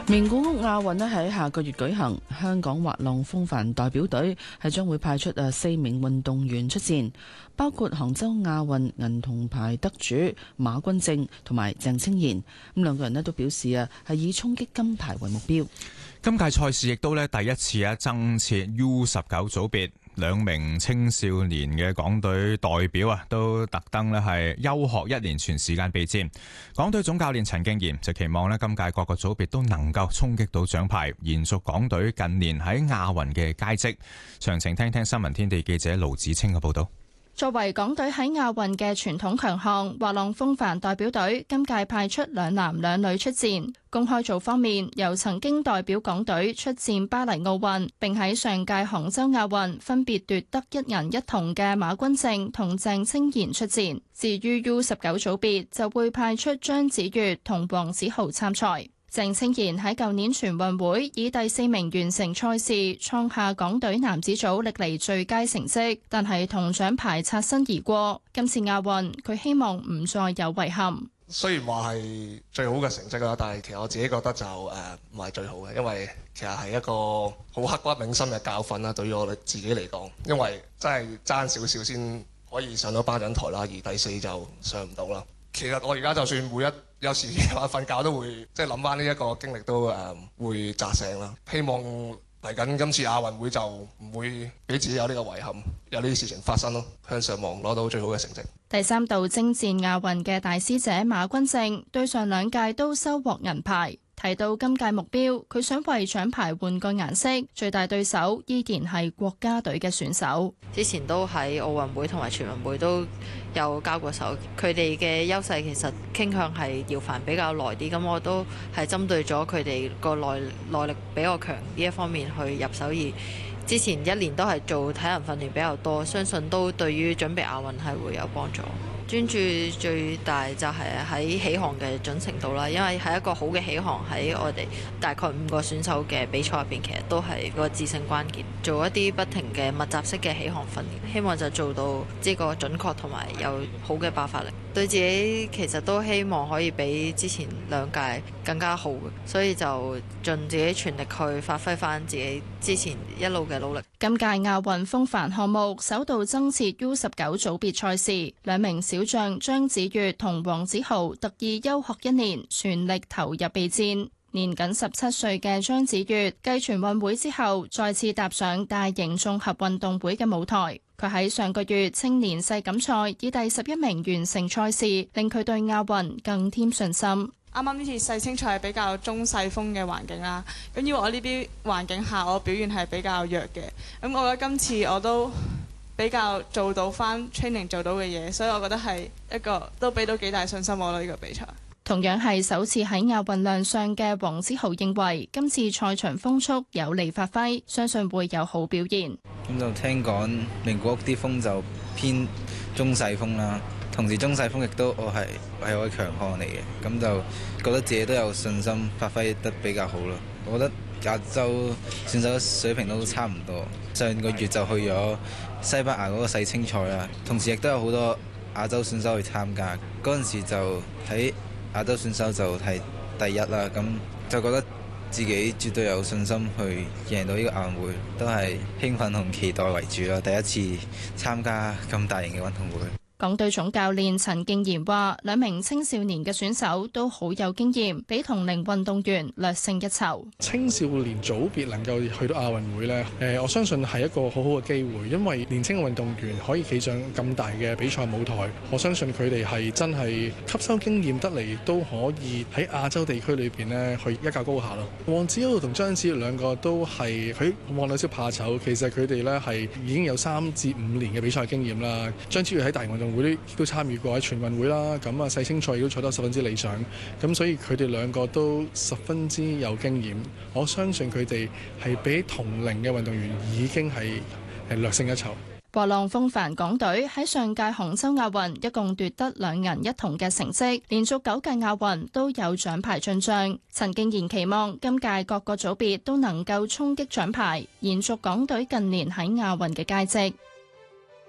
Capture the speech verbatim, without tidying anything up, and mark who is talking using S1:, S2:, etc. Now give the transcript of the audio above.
S1: 名古屋亞運咧喺下個月舉行，香港滑浪風帆代表隊係將會派出誒四名運動員出戰，包括杭州亞運銀銅牌得主馬君正同埋鄭清賢。咁兩個人咧都表示啊係以衝擊金牌為目標。
S2: 今屆賽事亦都咧第一次啊增設 U 十九組別。兩名青少年嘅港隊代表啊，都特登咧係休學一年全時間備戰。港隊總教練陳敬賢就期望咧今屆各個組別都能夠衝擊到獎牌，延續港隊近年喺亞運嘅佳績。詳情聽聽新聞天地記者盧子清嘅報道。
S3: 作為港隊喺亞運嘅傳統強項，滑浪風帆代表隊今屆派出兩男兩女出戰。公開組方面，由曾經代表港隊出戰巴黎奧運，並喺上屆杭州亞運分別奪得一銀一銅嘅馬君正同鄭清賢出戰。至於 U 十九組別，就會派出張子悅同黃子豪參賽。鄭清賢喺舊年全運會以第四名完成賽事，創下港隊男子組歷嚟最佳成績，但係同獎牌擦身而過。今次亞運，佢希望唔再有遺憾。
S4: 雖然話係最好嘅成績啦，但係其實我自己覺得就誒唔係最好嘅，因為其實係一個好刻骨銘心嘅教訓啦。對於我哋自己嚟講，因為真係爭少少先可以上到頒獎台啦，而第四就上唔到啦。其實我而家就算每一有時話瞓覺都會即係諗翻呢一個經歷都誒、呃、會扎醒啦。希望嚟緊今次亞運會就唔會俾自己有呢個遺憾，有呢啲事情發生咯。向上望攞到最好嘅成績。
S3: 第三度征戰亞運嘅大師姐馬君正對上兩屆都收穫銀牌。提到今屆目標，佢想為獎牌換個顏色，最大對手依然係國家隊嘅選手。
S5: 之前都喺奧運會同埋全運會都有交過手，佢哋嘅優勢其實傾向係搖帆比較耐啲，咁我都係針對咗佢哋個耐耐力比較強呢一方面去入手，而之前一年都係做體能訓練比較多，相信都對於準備亞運係會有幫助。專注最大就係喺起航嘅準程度啦，因為係一個好嘅起航喺我哋大概五個選手嘅比賽入邊，其實都係個致勝關鍵。做一啲不停嘅密集式嘅起航訓練，希望就做到呢個準確同埋有好嘅爆發力。對自己其實都希望可以比之前兩屆更加好嘅，所以就盡自己全力去發揮翻自己之前一路嘅努力。
S3: 今屆亞運風帆項目首度增設 U 十九組別賽事，兩名小將張子悅同黃子豪特意休學一年，全力投入備戰。年僅十七歲嘅張子悅繼全運會之後，再次踏上大型綜合運動會嘅舞台。佢喺上個月青年世錦賽以第十一名完成賽事，令佢對亞運更添信心。啱
S6: 啱呢次世青賽係比較中細風嘅環境啦，咁因為我呢啲環境下我表現係比較弱嘅，咁我覺得今次我都比較做到翻 training 做到嘅嘢，所以我覺得係一個都俾到幾大信心我咯呢個比賽。
S3: 同樣係首次喺亞運亮相嘅黃子豪認為，今次賽場風速有利發揮，相信會有好表現。
S7: 咁就聽講名古屋啲風就偏中細風啦，同時中細風亦都我係係我嘅強項嚟嘅，咁就覺得自己都有信心發揮得比較好咯。我覺得亞洲選手水平都差唔多，上個月就去咗西班牙嗰個世青賽啦，同時亦都有好多亞洲選手去參加，嗰陣時就喺亞洲選手就係第一啦，咁就覺得自己絕對有信心去贏到呢個亞運會，都係興奮同期待為主啦。第一次參加咁大型嘅運動會。
S3: 港隊總教練陳敬賢話：兩名青少年嘅選手都好有經驗，比同齡運動員略勝一籌。
S8: 青少年組別能夠去到亞運會呢，誒，我相信係一個好好嘅機會，因為年輕嘅運動員可以企上咁大嘅比賽舞台，我相信佢哋係真係吸收經驗得嚟，都可以喺亞洲地區裏邊呢去一較高下咯。黃子豪同張子悅兩個都係佢望有少怕醜，其實佢哋呢係已經有三至五年嘅比賽經驗啦。張子悅喺大型運動會都參與過喺全運會啦，咁啊世青賽亦都取得十分之理想，咁所以佢哋兩個都十分之有經驗。我相信佢哋係比同齡嘅運動員已經係係略勝一籌。
S3: 滑浪風帆港隊喺上屆杭州亞運一共奪得兩銀一銅嘅成績，連續九屆亞運都有獎牌進帳。陳敬賢期望今屆各個組別都能夠衝擊獎牌，延續港隊近年喺亞運嘅佳績。